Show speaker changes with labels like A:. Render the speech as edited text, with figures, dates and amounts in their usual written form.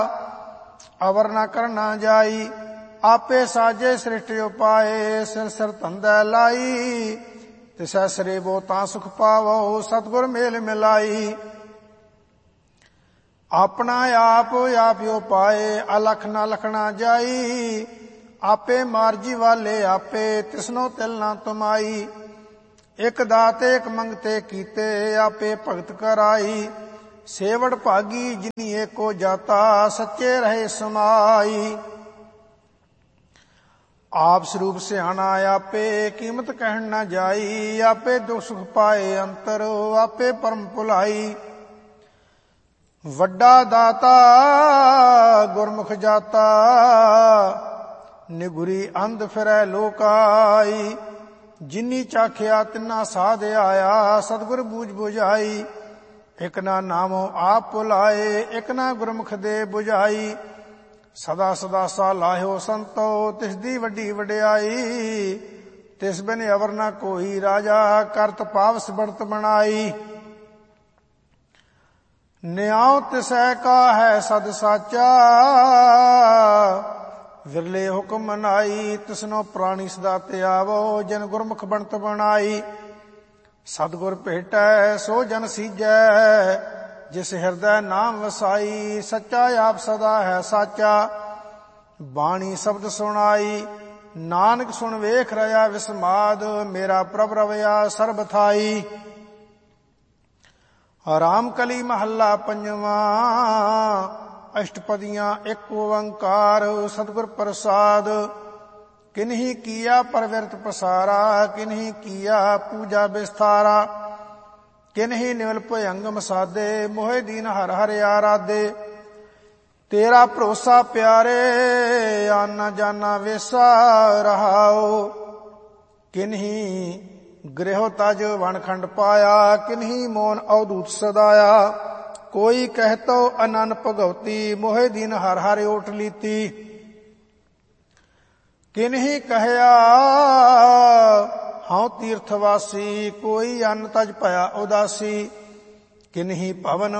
A: अवर न करना जाई। आपे साजे सृष्टि उपाए, सिर सिर धंधै लाई। तिसै सरेबो तां सुख पावो, सतगुर मेल मिलाई। अपना आप आप उपाए, अलख न लखना जाई। आपे मारजी वाले आपे, तिसनो तिल न तुमाई। एक दाते एक मंगते कीते, आपे भगत कराई। सेवड़ भागी जिनी एको जाता, सच्चे रहे समाई। आप स्वरूप सियाणा आपे, कीमत कहन न जाई। आपे दुख सुख पाए अंतर, आपे परम भुलाई। वड्डा दाता गुरमुख जाता, निगुरी अंध फिरै लोकाई। जिनी चाखिया तिन्ना साध आया, सतगुर बूझ बुझाई। एक ना नामो आप भुलाए, एक ना गुरमुख दे बुझाई। सदा सदा सा लाहियो संतो, तिस दी वड्डी वड्याई। तिस बिन अवर न कोई राजा, करत पावस बढ़त बनाई। न्याव तिसै का है सद साचा, विरले हुक्म मनाई। तिसनो प्राणी सदा त्यावो, जन गुरमुख बनत बनाई। सतगुर भेटै सो जन सीजै, जिस हृदय नाम वसाई। सच्चा आप सदा है साचा, बाणी शब्द सुनाई। नानक सुन वेख रया विस्माद, मेरा प्रभ रवया सर्ब थाई। राम कली महला पंजवा, अष्टपदियां एक ओंकार। सतगुर प्रसाद किन्ही किया परविरत पसारा, किन्ही किया पूजा विस्तारा। किन्ही निवल भयंगम साधे, मोहे दीन हर हर आराधे। तेरा भरोसा प्यारे, आना जाना वेसा रहाओ। किन्ही गृह तज वनखंड पाया, किन्ही मोन अवधूत सदाया। कोई कहतो अनन भगवती, मोहे दीन हर हर ओट लीती। किन्ही कहया हाँ तीर्थवासी, कोई अन्न तज भया उदासी। किन्ही भवन